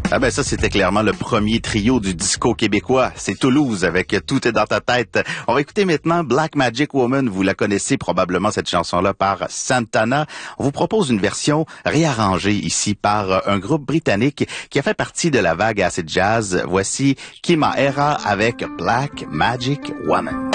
Ah ben ça, c'était clairement le premier trio du disco québécois. C'est Toulouse avec Tout est dans ta tête. On va écouter maintenant Black Magic Woman. Vous la connaissez probablement, cette chanson-là, par Santana. On vous propose une version réarrangée ici par un groupe britannique qui a fait partie de la vague acid jazz. Voici Kima Era avec Black Magic Woman.